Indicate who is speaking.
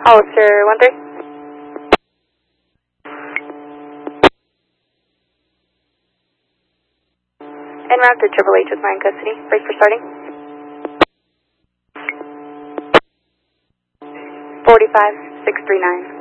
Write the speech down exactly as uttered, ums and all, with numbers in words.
Speaker 1: Hollister one three. En route to Triple H with my in custody. Brace for starting. forty-five, six three nine.